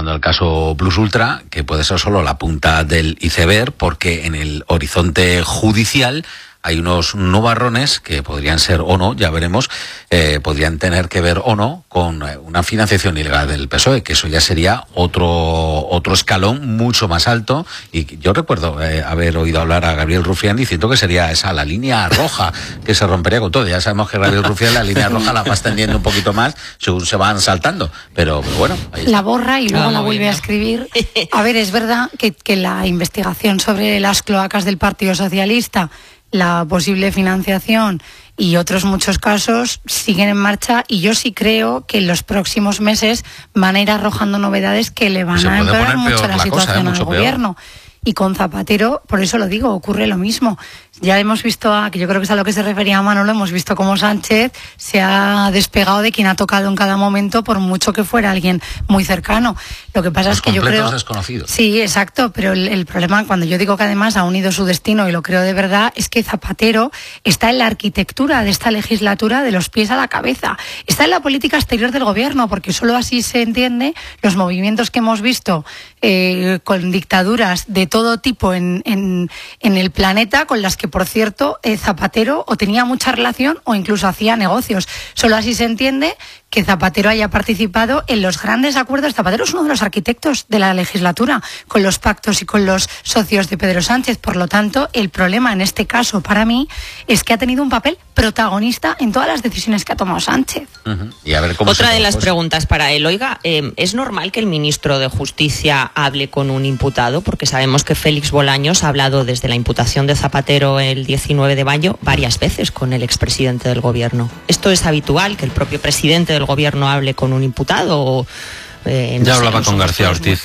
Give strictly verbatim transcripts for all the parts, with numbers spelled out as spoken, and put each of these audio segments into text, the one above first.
hablando del caso Plus Ultra, que puede ser solo la punta del iceberg, porque en el horizonte judicial hay unos nubarrones que podrían ser o no, ya veremos, eh, podrían tener que ver o no con una financiación ilegal del P S O E, que eso ya sería otro otro escalón mucho más alto. Y yo recuerdo eh, haber oído hablar a Gabriel Rufián diciendo que sería esa la línea roja que se rompería con todo. Ya sabemos que Gabriel Rufián la línea roja la va extendiendo un poquito más según se van saltando, pero, pero bueno. Ahí está. La borra y luego Ah, la vuelve bien. a escribir. A ver, es verdad que, que la investigación sobre las cloacas del Partido Socialista, la posible financiación y otros muchos casos siguen en marcha, y yo sí creo que en los próximos meses van a ir arrojando novedades que le van Se a puede empeorar poner mucho peor la la cosa, situación ¿eh? al Mucho peor. gobierno. Y con Zapatero, por eso lo digo, ocurre lo mismo. Ya hemos visto, a, que yo creo que es a lo que se refería Manolo, hemos visto cómo Sánchez se ha despegado de quien ha tocado en cada momento, por mucho que fuera alguien muy cercano. Lo que pasa Los es que yo completos creo... desconocidos. Sí, exacto, pero el, el problema, cuando yo digo que además ha unido su destino, y lo creo de verdad, es que Zapatero está en la arquitectura de esta legislatura de los pies a la cabeza. Está en la política exterior del gobierno, porque solo así se entiende los movimientos que hemos visto eh, con dictaduras de todo tipo en, en, en el planeta, con las que, por cierto, eh, Zapatero o tenía mucha relación o incluso hacía negocios. Solo así se entiende que Zapatero haya participado en los grandes acuerdos. Zapatero es uno de los arquitectos de la legislatura, con los pactos y con los socios de Pedro Sánchez. Por lo tanto, el problema en este caso, para mí, es que ha tenido un papel protagonista en todas las decisiones que ha tomado Sánchez. Uh-huh. Y a ver cómo Otra se de las pues. preguntas para él, oiga, eh, ¿es normal que el ministro de Justicia hable con un imputado? Porque sabemos que Félix Bolaños ha hablado desde la imputación de Zapatero el diecinueve de mayo varias veces con el expresidente del gobierno. ¿Esto es habitual, que el propio presidente del gobierno hable con un imputado? O, eh, no ya sé, hablaba no con somos García todos Ortiz.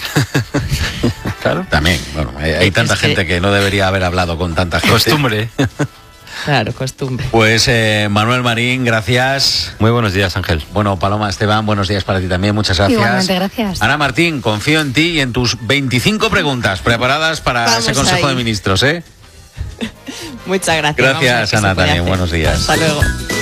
Claro, también. Bueno, hay, hay tanta Es que- gente que no debería haber hablado con tanta gente. Costumbre. muy- Claro, costumbre. Pues eh, Manuel Marín, gracias. Muy buenos días, Ángel. Bueno, Paloma Esteban, buenos días para ti también, muchas gracias. Igualmente, gracias. Ana Martín, confío en ti y en tus veinticinco preguntas preparadas para Vamos ese Consejo ahí. de Ministros, ¿eh? Muchas gracias. Gracias, Vamos a ver qué se Ana, puede también. hacer. Buenos días. Hasta luego.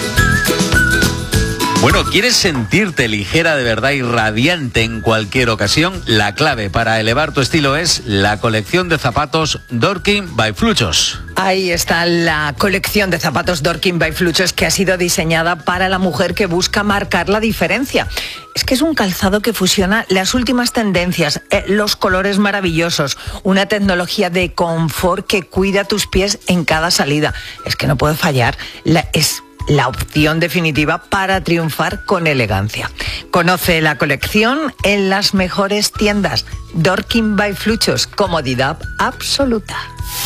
Bueno, ¿quieres sentirte ligera de verdad y radiante en cualquier ocasión? La clave para elevar tu estilo es la colección de zapatos Dorking by Fluchos. Ahí está la colección de zapatos Dorking by Fluchos, que ha sido diseñada para la mujer que busca marcar la diferencia. Es que es un calzado que fusiona las últimas tendencias, eh, los colores maravillosos, una tecnología de confort que cuida tus pies en cada salida. Es que no puede fallar. La, es la opción definitiva para triunfar con elegancia. Conoce la colección en las mejores tiendas. Dorking by Fluchos, comodidad absoluta.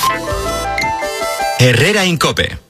Herrera Incope.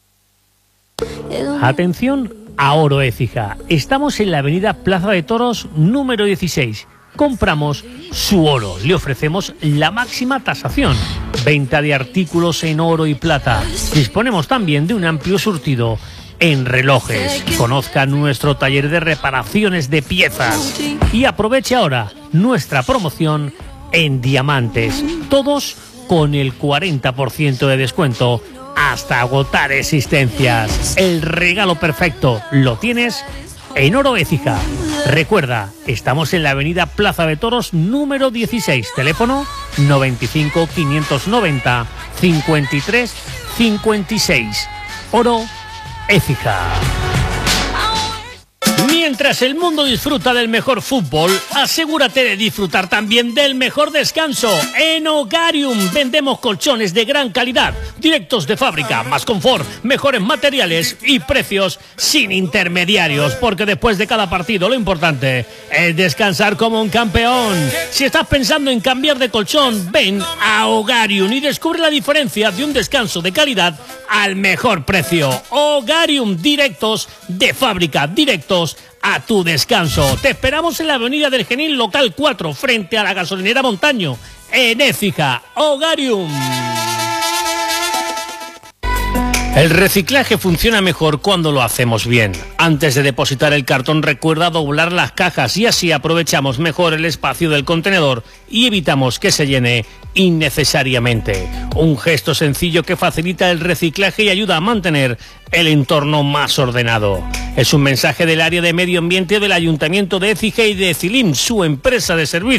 Atención a Oro Écija. Estamos en la avenida Plaza de Toros número dieciséis. Compramos su oro. Le ofrecemos la máxima tasación. Venta de artículos en oro y plata. Disponemos también de un amplio surtido en relojes. Conozca nuestro taller de reparaciones de piezas. Y aproveche ahora nuestra promoción en diamantes. Todos con el cuarenta por ciento de descuento hasta agotar existencias. El regalo perfecto lo tienes en Oro Écija. Recuerda, estamos en la avenida Plaza de Toros número dieciséis. Teléfono noventa y cinco, quinientos noventa, cincuenta y tres, cincuenta y seis. Oro Écija. Mientras el mundo disfruta del mejor fútbol, asegúrate de disfrutar también del mejor descanso. En Hogarium vendemos colchones de gran calidad, directos de fábrica, más confort, mejores materiales y precios sin intermediarios, porque después de cada partido lo importante es descansar como un campeón. Si estás pensando en cambiar de colchón, ven a Hogarium y descubre la diferencia de un descanso de calidad al mejor precio. Hogarium, directos de fábrica, directos a tu descanso. Te esperamos en la avenida del Genil, local cuatro, frente a la gasolinera Montaño, en Écija. Hogarium. El reciclaje funciona mejor cuando lo hacemos bien. Antes de depositar el cartón, recuerda doblar las cajas y así aprovechamos mejor el espacio del contenedor y evitamos que se llene innecesariamente. Un gesto sencillo que facilita el reciclaje y ayuda a mantener el entorno más ordenado. Es un mensaje del área de medio ambiente del Ayuntamiento de Écija y de Cilim, su empresa de servicios.